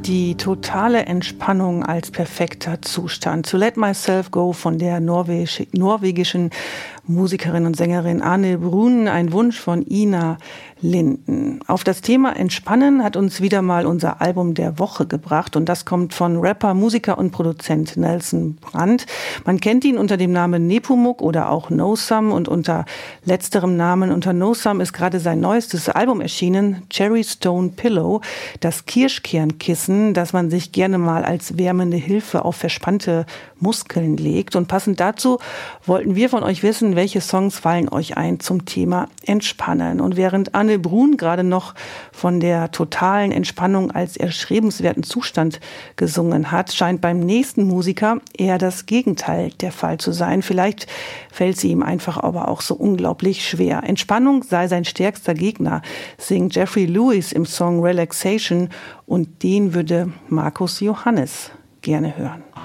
Die totale Entspannung als perfekter Zustand. To Let Myself Go von der norwegischen Musikerin und Sängerin Ane Brun, ein Wunsch von Ina Linden. Auf das Thema Entspannen hat uns wieder mal unser Album der Woche gebracht und das kommt von Rapper, Musiker und Produzent Nelson Brandt. Man kennt ihn unter dem Namen Nepomuk oder auch No Some und unter letzterem Namen, unter No Some, ist gerade sein neuestes Album erschienen, Cherry Stone Pillow, das Kirschkernkissen, das man sich gerne mal als wärmende Hilfe auf verspannte Muskeln legt. Und passend dazu wollten wir von euch wissen, welche Songs fallen euch ein zum Thema Entspannen. Und während Ane Brun gerade noch von der totalen Entspannung als erstrebenswerten Zustand gesungen hat, scheint beim nächsten Musiker eher das Gegenteil der Fall zu sein. Vielleicht fällt sie ihm einfach aber auch so unglaublich schwer. Entspannung sei sein stärkster Gegner, singt Jeffrey Lewis im Song Relaxation und den würde Markus Johannes gerne hören.